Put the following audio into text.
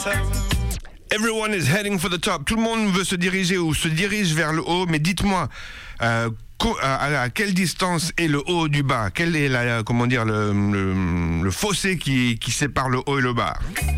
Everyone is heading for the top. Tout le monde veut se diriger ou se dirige vers le haut, mais dites-moi, à quelle distance est le haut du bas? Quel est le fossé qui sépare le haut et le bas?